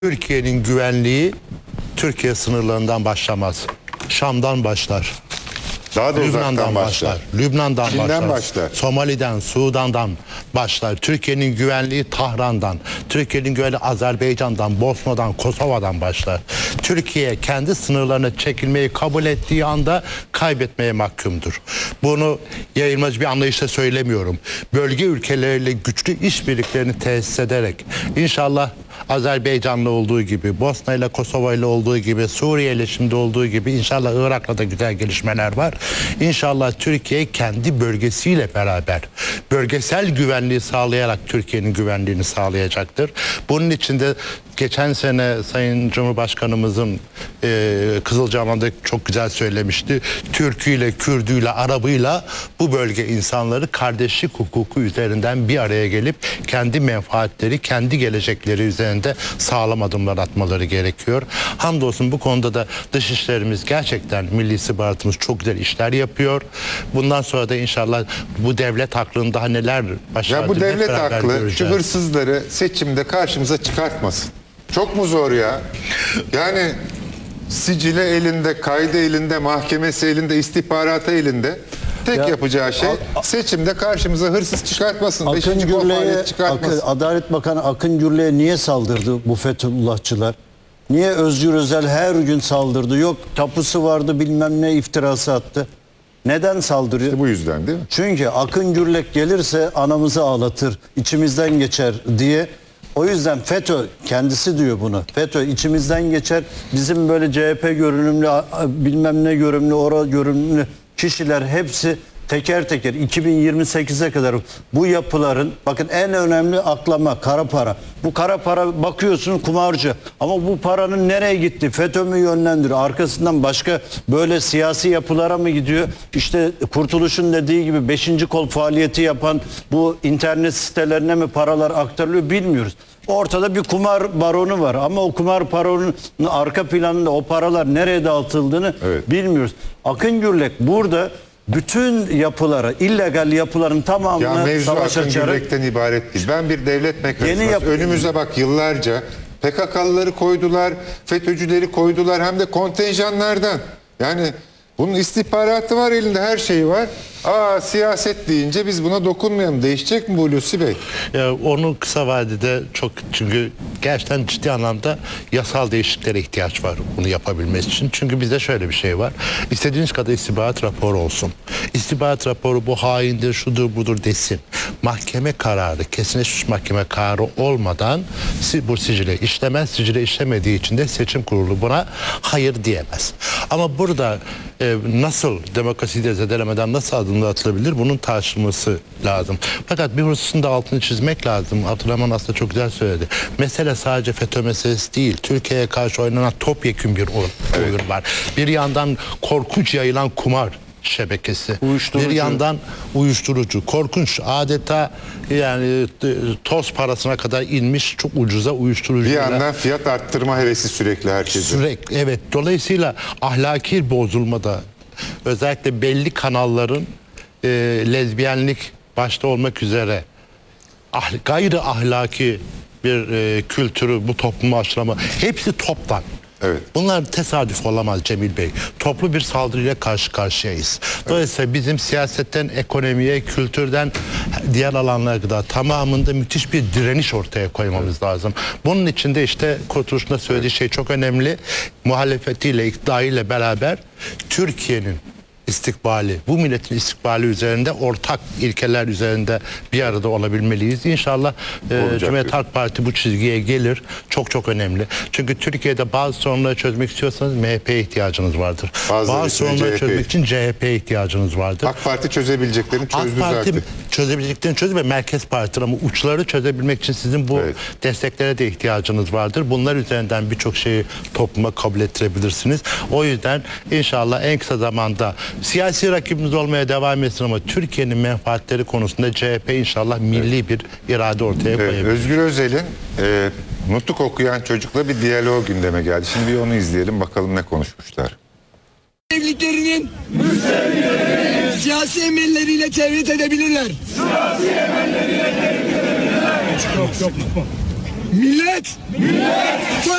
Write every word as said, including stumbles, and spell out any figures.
Türkiye'nin güvenliği Türkiye sınırlarından başlamaz. Şam'dan başlar. Daha da Lübnan'dan başlar. başlar. Lübnan'dan Çin'den başlar. başlar. Somali'den, Sudan'dan başlar. Türkiye'nin güvenliği Tahran'dan, Türkiye'nin güvenliği Azerbaycan'dan, Bosna'dan, Kosova'dan başlar. Türkiye kendi sınırlarına çekilmeyi kabul ettiği anda kaybetmeye mahkumdur. Bunu yayılmacı bir anlayışla söylemiyorum. Bölge ülkeleriyle güçlü işbirliklerini tesis ederek inşallah Azerbaycan'la olduğu gibi, Bosna ile Kosova ile olduğu gibi, Suriye ile şimdi olduğu gibi inşallah Irak'la da güzel gelişmeler var. İnşallah Türkiye kendi bölgesiyle beraber bölgesel güvenliği sağlayarak Türkiye'nin güvenliğini sağlayacaktır. Bunun için de geçen sene Sayın Cumhurbaşkanımızın e, Kızılcahamam'da çok güzel söylemişti. Türküyle, Kürdüyle, Arabıyla bu bölge insanları kardeşlik hukuku üzerinden bir araya gelip kendi menfaatleri, kendi gelecekleri üzerinde sağlam adımlar atmaları gerekiyor. Hamdolsun bu konuda da dışişlerimiz gerçekten, Milli İstihbaratımız çok güzel işler yapıyor. Bundan sonra da inşallah bu devlet aklında daha neler başardığını Ya bu devlet beraber aklı göreceğiz. şu hırsızları seçimde karşımıza çıkartmasın. Çok mu zor ya? Yani sicile elinde, kaydı elinde, mahkemesi elinde, istihbaratı elinde. Tek Ya, yapacağı şey a- seçimde karşımıza hırsız çıkartmasın. Akın Beşinci kol Gürley'e, faaliyet çıkartmasın. Akın- Adalet Bakanı Akın Gürley'e niye saldırdı bu Fethullahçılar? Niye Özgür Özel her gün saldırdı? Yok tapusu vardı bilmem ne iftirası attı. Neden saldırıyor? Bu yüzden değil mi? Çünkü Akın Gürlek gelirse anamızı ağlatır, içimizden geçer diye. O yüzden FETÖ kendisi diyor bunu. FETÖ içimizden geçer. Bizim böyle C H P görünümlü, bilmem ne görünümlü, ora görünümlü kişiler hepsi teker teker iki bin yirmi sekize kadar bu yapıların, bakın en önemli aklama kara para. Bu kara para bakıyorsun kumarcı ama bu paranın nereye gitti? FETÖ mü yönlendiriyor? Arkasından başka böyle siyasi yapılara mı gidiyor? İşte Kurtuluş'un dediği gibi beşinci kol faaliyeti yapan bu internet sitelerine mi paralar aktarılıyor bilmiyoruz. Ortada bir kumar baronu var ama o kumar baronunun arka planında o paralar nereye dağıtıldığını Evet. bilmiyoruz. Akın Gürlek burada bütün yapıları, illegal yapıların Ya tamamını mevzu savaş Akın açarak Gürlek'ten ibaret değil. Ben bir devlet mekanizması. Yeni yap- Önümüze bak yıllarca P K K'lıları koydular, FETÖ'cüleri koydular hem de kontenjanlardan. Yani bunun istihbaratı var elinde, her şeyi var. Aa siyaset deyince biz buna dokunmayalım. Değişecek mi bu Hulusi Bey? Ya onu kısa vadede çok, çünkü gerçekten ciddi anlamda yasal değişikliklere ihtiyaç var bunu yapabilmesi için. Çünkü bizde şöyle bir şey var. İstediğiniz kadar istihbarat raporu olsun. İstihbarat raporu bu haindir, şudur budur desin. Mahkeme kararı, kesinleşmiş mahkeme kararı olmadan bu sicile işlemez. Sicile işlemediği için de seçim kurulu buna hayır diyemez. Ama burada e, nasıl demokrasiyi de zedelemeden nasıl adımlar atılabilir? Bunun tartışılması lazım. Fakat bir hususun da altını çizmek lazım. Abdurrahman aslında çok güzel söyledi. Mesele sadece FETÖ meselesi değil. Türkiye'ye karşı oynanan topyekün bir oyun evet. var. Bir yandan korkunç yayılan kumar şebekesi. Uyuşturucu. Bir yandan uyuşturucu. Korkunç. Adeta yani toz parasına kadar inmiş çok ucuza uyuşturucu. Bir yandan fiyat arttırma hevesi sürekli herkese. Sürekli evet. Dolayısıyla ahlaki bozulmada özellikle belli kanalların e, lezbiyenlik başta olmak üzere ah, gayri ahlaki bir e, kültürü bu topluma aşılama hepsi toptan. Evet. Bunlar tesadüf olamaz Cemil Bey. Toplu bir saldırıyla karşı karşıyayız. Dolayısıyla evet. bizim siyasetten ekonomiye, kültürden diğer alanlara kadar tamamında müthiş bir direniş ortaya koymamız evet. lazım. Bunun için de işte Kurtuluş'un da söylediği evet. şey çok önemli. Muhalefetiyle, iktidarıyla beraber Türkiye'nin istikbali, bu milletin istikbali üzerinde ortak ilkeler üzerinde bir arada olabilmeliyiz. İnşallah e, Cumhuriyet Halk Parti bu çizgiye gelir. Çok çok önemli. Çünkü Türkiye'de bazı sorunları çözmek istiyorsanız M H P'ye ihtiyacınız vardır. Bazı, bazı sorunları çözmek için C H P'ye ihtiyacınız vardır. AK Parti çözebileceklerini çözdü AK Parti zaten. çözebileceklerini çözdü ve Merkez Parti ama uçları çözebilmek için sizin bu evet. desteklere de ihtiyacınız vardır. Bunlar üzerinden birçok şeyi topluma kabul ettirebilirsiniz. O yüzden inşallah en kısa zamanda siyasi rakibimiz olmaya devam etsin ama Türkiye'nin menfaatleri konusunda C H P inşallah milli evet. bir irade ortaya koyabilir. Özgür Özel'in e, Nutuk okuyan çocukla bir diyalog gündeme geldi. Şimdi bir onu izleyelim bakalım ne konuşmuşlar. Evliliklerinin siyasi emelleriyle tevhid edebilirler. Siyasi emelleriyle tevhid edebilirler. Yok yok yok. millet